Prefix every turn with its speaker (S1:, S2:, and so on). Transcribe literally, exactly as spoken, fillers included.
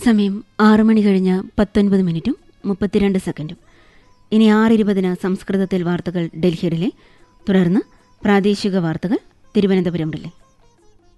S1: സമയം ആറ് മണി കഴിഞ്ഞ് പത്തൊൻപത് മിനിറ്റും മുപ്പത്തിരണ്ട് സെക്കൻഡും. ഇനി ആറിരുപതിന് സംസ്കൃതത്തിൽ വാർത്തകൾ ഡൽഹിയിലെ, തുടർന്ന് പ്രാദേശിക വാർത്തകൾ തിരുവനന്തപുരം റിലേ.